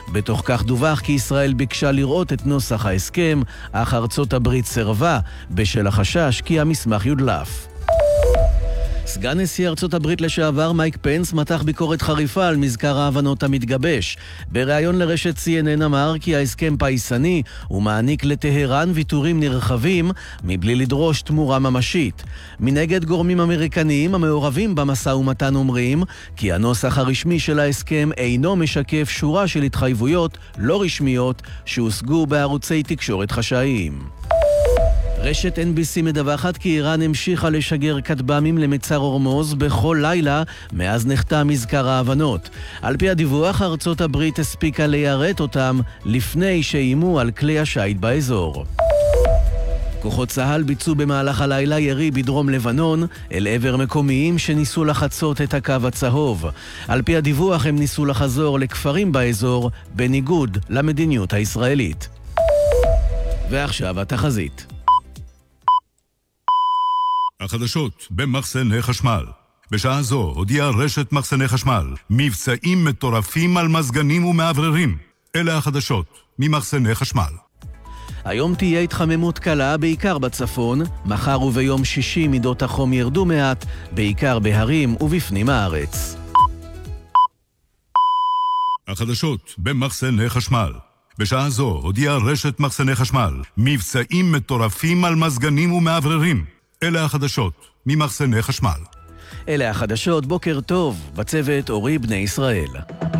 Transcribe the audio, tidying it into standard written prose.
בתוך כך דווח כי ישראל ביקשה לראות את נוסח ההסכם, אך ארצות הברית סירבה בשל החשש כי המסמך יודלף. סגן נשיא ארצות הברית לשעבר מייק פנס מתח ביקורת חריפה על מזכר ההבנות המתגבש. בריאיון לרשת CNN אמר כי ההסכם פייסני ומעניק לטהרן ויתורים נרחבים מבלי לדרוש תמורה ממשית. מנגד גורמים אמריקניים המעורבים במשא ומתן אומרים כי הנוסח הרשמי של ההסכם אינו משקף שורה של התחייבויות לא רשמיות שהושגו בערוצי תקשורת חשאיים. רשת NBC מדווחת כי איראן המשיכה לשגר כטב"מים למצר הורמוז בכל לילה מאז נחתם מזכר ההבנות. על פי הדיווח, ארצות הברית הספיקה ליירט אותם לפני שאיימו על כלי השיט באזור. כוחות צה"ל ביצעו במהלך הלילה ירי בדרום לבנון אל עבר מקומיים שניסו לחצות את הקו הצהוב. על פי הדיווח הם ניסו לחזור לכפרים באזור בניגוד למדיניות הישראלית. ועכשיו התחזית. החדשות במחסני חשמל. בשעה זו הודיעה רשת מחסני חשמל מבצעים מטורפים על מזגנים ומעבררים. אלה החדשות ממחסני חשמל. היום תהיה התחממות קלה בעיקר בצפון, מחר וביום שישי מידות החום ירדו מעט, בעיקר בהרים ובפנים הארץ. החדשות במחסני חשמל. בשעה זו הודיעה רשת מחסני חשמל מבצעים מטורפים על מזגנים ומעבררים. אלה החדשות ממחסני חשמל. אלה החדשות, בוקר טוב, בצוות אורי בני ישראל.